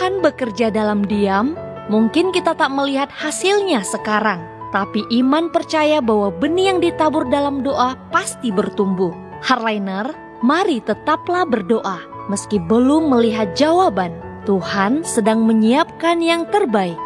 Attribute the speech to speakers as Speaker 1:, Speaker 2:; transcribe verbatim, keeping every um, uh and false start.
Speaker 1: Tuhan bekerja dalam diam, mungkin kita tak melihat hasilnya sekarang. Tapi iman percaya bahwa benih yang ditabur dalam doa pasti bertumbuh. Harliner, mari tetaplah berdoa. Meski belum melihat jawaban, Tuhan sedang menyiapkan yang terbaik.